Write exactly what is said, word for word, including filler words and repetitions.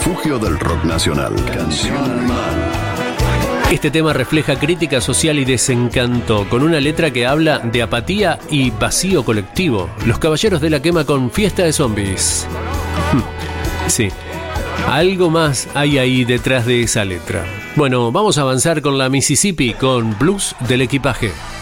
refugio del rock nacional. Canción Animal. Este tema refleja crítica social y desencanto, con una letra que habla de apatía y vacío colectivo. Los Caballeros de la Quema con Fiesta de Zombies. Sí, algo más hay ahí detrás de esa letra. Bueno, vamos a avanzar con la Mississippi con Blues del Equipaje.